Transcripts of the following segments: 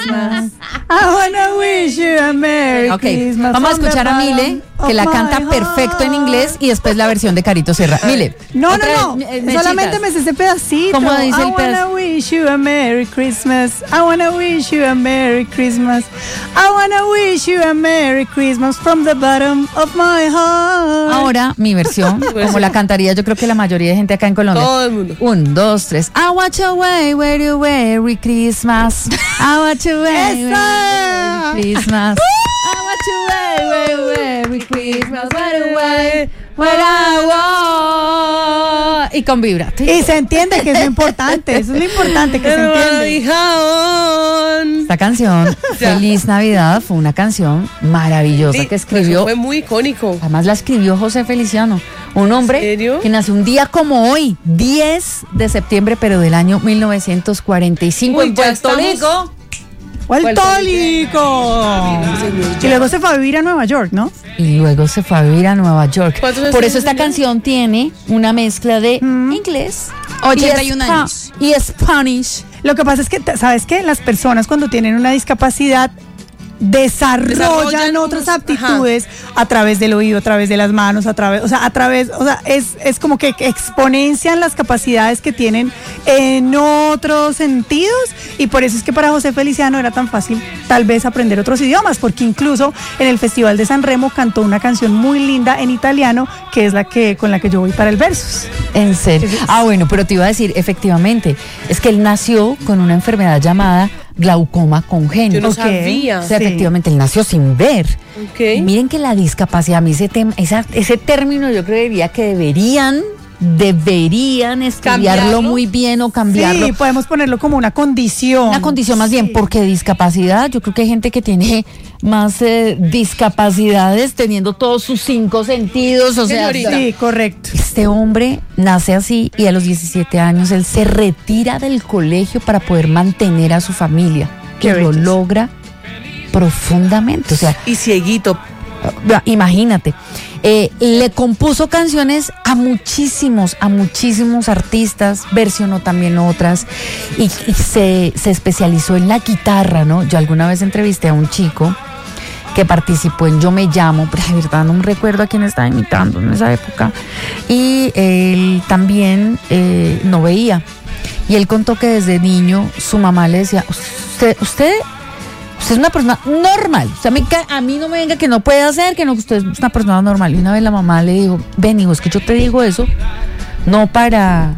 Christmas. I wanna wish you a Merry Christmas. Vamos a escuchar a Mile, que la canta perfecto en inglés, y después la versión de Carito Serra. Mile. No. Solamente me sé ese pedacito. ¿Cómo dice el pedacito? I wanna wish you a Merry Christmas. I wanna wish you a Merry Christmas. I wanna wish you a Merry Christmas from the bottom of my heart. Ahora, mi versión, como la cantaría yo creo que la mayoría de gente acá en Colombia. Todo el mundo. 1, 2, 3. I watch away, where you Merry Christmas. I watch away, Merry Christmas. I watch away, Merry Christmas. Where I want. Y con vibrato. Y se entiende que es lo importante. Eso es lo importante, que se entiende. Esta canción, Feliz Navidad, fue una canción maravillosa, Sí, que escribió. fue muy icónico. Además la escribió José Feliciano, un hombre serio? que nació un día como hoy, 10 de septiembre, pero del año 1945 Uy, en ya Puerto estamos. Rico. Puerto Rico. Y luego se fue a vivir a Nueva York, ¿no? Y luego se fue a vivir a Nueva York. ¿Cuántos Por años eso esta tenía? canción tiene una mezcla de inglés 81 años. y Spanish. Lo que pasa es que, ¿sabes qué? Las personas cuando tienen una discapacidad desarrollan otras aptitudes a través del oído, a través de las manos, es como que exponencian las capacidades que tienen en otros sentidos, y por eso es que para José Feliciano era tan fácil tal vez aprender otros idiomas, porque incluso en el Festival de San Remo cantó una canción muy linda en italiano, que es con la que yo voy para el Versus. En serio. Bueno, pero te iba a decir, efectivamente, es que él nació con una enfermedad llamada glaucoma congénito. Yo no sabía. O sea, efectivamente, él nació sin ver. Okay. Miren que la discapacidad, a mí ese término yo creería que deberían estudiarlo ¿Cambiarlo? muy bien o cambiarlo. Sí, podemos ponerlo como una condición. Una condición más bien, porque discapacidad, yo creo que hay gente que tiene más discapacidades teniendo todos sus 5 sentidos, o sea, Señorita. Sí, correcto. este hombre nace así y a los 17 años él se retira del colegio para poder mantener a su familia, Qué que lo belleza. logra profundamente, o sea, Y cieguito. imagínate, le compuso canciones a muchísimos artistas, versionó también otras y se especializó en la guitarra, ¿no? Yo alguna vez entrevisté a un chico que participó en Yo Me Llamo, pero de verdad no me recuerdo a quién estaba imitando en esa época, y él también no veía, y él contó que desde niño su mamá le decía, usted es una persona normal, o sea, a mí no me venga que no puede hacer, que no, usted es una persona normal. Y una vez la mamá le dijo, ven hijo, es que yo te digo eso no para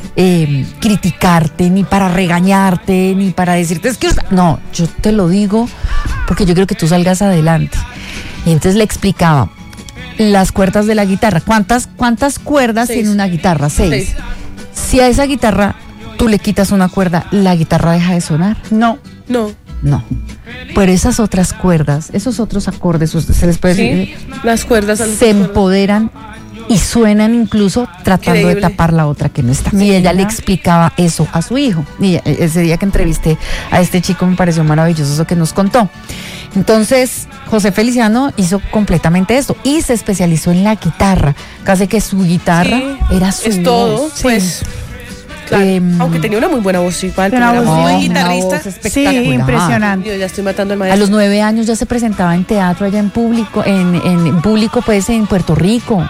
criticarte, ni para regañarte, ni para decirte, es que no, yo te lo digo porque yo quiero que tú salgas adelante. Y entonces le explicaba las cuerdas de la guitarra. ¿Cuántas cuerdas 6. tiene una guitarra? 6. 6. Si a esa guitarra tú le quitas una cuerda, ¿la guitarra deja de sonar? No. No. Pero esas otras cuerdas, esos otros acordes, se les puede decir, Sí, las cuerdas se empoderan y suenan incluso tratando Increíble. de tapar la otra que no está. Y ella le explicaba eso a su hijo. Y ese día que entrevisté a este chico me pareció maravilloso eso que nos contó. Entonces, José Feliciano hizo completamente esto y se especializó en la guitarra. Casi que su guitarra era su es todo, voz. pues. Claro, aunque tenía una muy buena voz igual, pero era muy buen guitarrista. Sí, impresionante. Yo ya estoy matando al A maestro. los 9 años ya se presentaba en teatro allá en público, en público pues en Puerto Rico.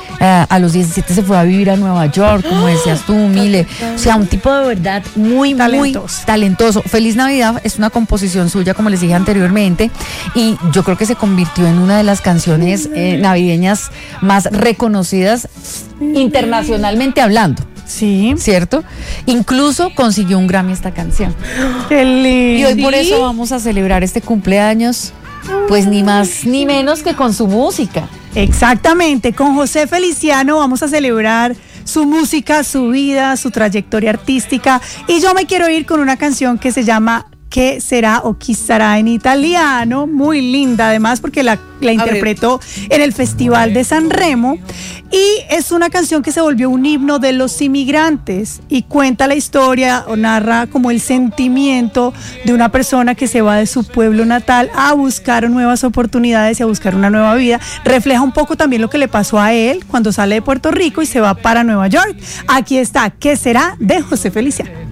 A los 17 se fue a vivir a Nueva York, como decías tú, Mile. O sea, un tipo de verdad muy talentoso. Feliz Navidad es una composición suya, como les dije anteriormente, y yo creo que se convirtió en una de las canciones navideñas más reconocidas internacionalmente hablando. Sí. ¿Cierto? Incluso consiguió un Grammy esta canción. Qué lindo. Y hoy por eso vamos a celebrar este cumpleaños, pues ni más ni menos que con su música. Exactamente, con José Feliciano vamos a celebrar su música, su vida, su trayectoria artística, y yo me quiero ir con una canción que se llama ¿Qué será o chi sarà en italiano? Muy linda además porque la interpretó en el Festival de San Remo, y es una canción que se volvió un himno de los inmigrantes y cuenta la historia o narra como el sentimiento de una persona que se va de su pueblo natal a buscar nuevas oportunidades y a buscar una nueva vida. Refleja un poco también lo que le pasó a él cuando sale de Puerto Rico y se va para Nueva York. Aquí está ¿Qué será? De José Feliciano.